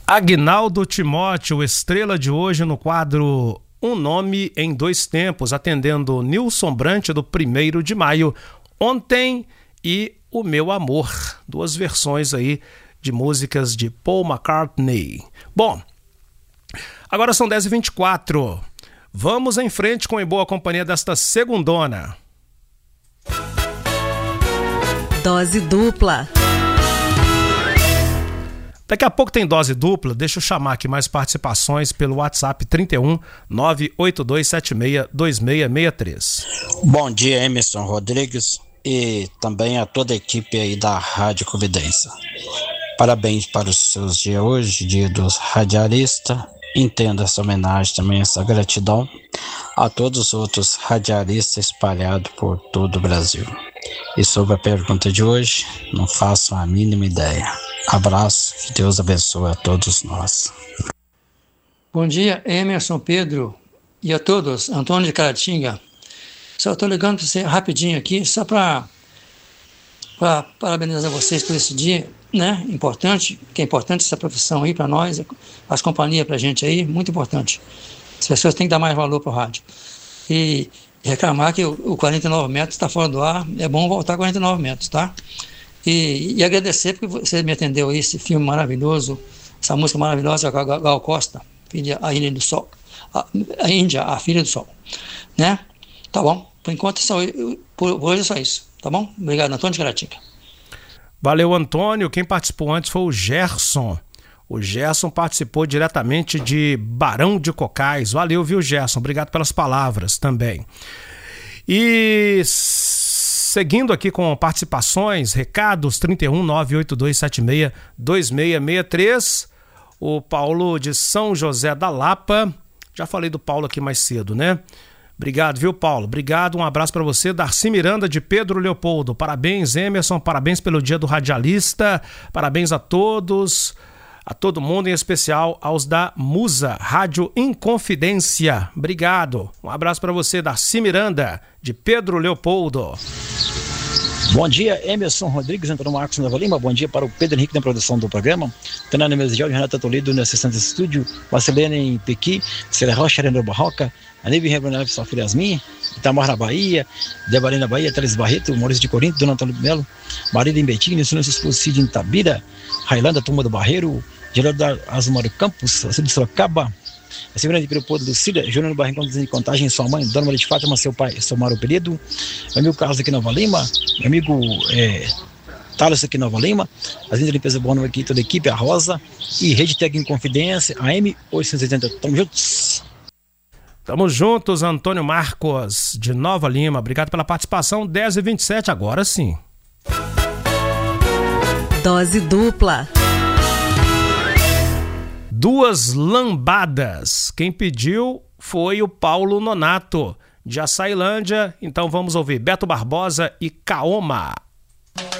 Aguinaldo Timóteo, estrela de hoje no quadro Um Nome em Dois Tempos, atendendo Nilson Brant do 1º de maio, Ontem e O Meu Amor, duas versões aí de músicas de Paul McCartney. Bom, agora são 10h24, vamos em frente com Em Boa Companhia desta segundona. Dose dupla. Daqui a pouco tem dose dupla, deixa eu chamar aqui mais participações pelo WhatsApp 31 98276 2663. Bom dia, Emerson Rodrigues, e também a toda a equipe aí da Rádio Convidência. Parabéns para os seus dias hoje, dia dos radialistas. Entendo essa homenagem também, essa gratidão a todos os outros radialistas espalhados por todo o Brasil. E sobre a pergunta de hoje, não faço a mínima ideia. Abraço, que Deus abençoe a todos nós. Bom dia, Emerson, Pedro e a todos. Antônio de Caratinga. Só estou ligando para você rapidinho aqui, só para parabenizar vocês por esse dia, né? Importante, que é importante essa profissão aí para nós, as companhias para a gente aí, muito importante. As pessoas têm que dar mais valor para o rádio. E reclamar que o 49 metros está fora do ar, é bom voltar 49 metros, tá? E agradecer porque você me atendeu aí, esse filme maravilhoso, essa música maravilhosa com a Gal Costa, a Ilha do Sol, a Índia, a Filha do Sol, né? Tá bom, por enquanto por hoje é só isso, tá bom? Obrigado, Antônio de Caratinga. Valeu, Antônio. Quem participou antes foi o Gerson. O Gerson participou diretamente de Barão de Cocais. Valeu, viu, Gerson? Obrigado pelas palavras também. E seguindo aqui com participações, recados 31 98276 2663. O Paulo de São José da Lapa. Já falei do Paulo aqui mais cedo, né? Obrigado, viu, Paulo? Obrigado, um abraço para você. Darcy Miranda de Pedro Leopoldo. Parabéns, Emerson, parabéns pelo dia do radialista. Parabéns a todos, a todo mundo, em especial aos da Musa, Rádio Inconfidência. Obrigado. Um abraço para você, Darcy Miranda de Pedro Leopoldo. Bom dia, Emerson Rodrigues, Antônio Marcos Nova Lima. Bom dia para o Pedro Henrique na produção do programa. Tenano Mesdial, Renata Toledo no assistente de estúdio, Marcelene em Pequi, Célia Rocha, Arena Barroca, Aníbal Rebranel, sua filha Yasmin, Itamar na Bahia, Debarina na Bahia, Teles Barreto, Maurício de Corinto, Dona Antônio Melo, Marília em Betim, Nilson Esposo em Tabira, Railanda, Turma do Barreiro, Geraldo Azumaro Campos, Cílio de Sorocaba, a Segunda de Piropodo do Cília, Júnior Barrincão de Contagem, sua mãe, Dona Maria de Fátima, seu pai, seu Mário Peredo, meu amigo Carlos aqui em Nova Lima, meu amigo Thales aqui em Nova Lima, a Zinha de Limpeza Boa aqui, toda a equipe, a Rosa e Rede Tec em Confidência, AM 880. Tamo juntos. Tamo juntos, Antônio Marcos de Nova Lima. Obrigado pela participação. 10h27, agora sim. Dose dupla. Duas lambadas. Quem pediu foi o Paulo Nonato, de Açailândia. Então vamos ouvir Beto Barbosa e Kaoma.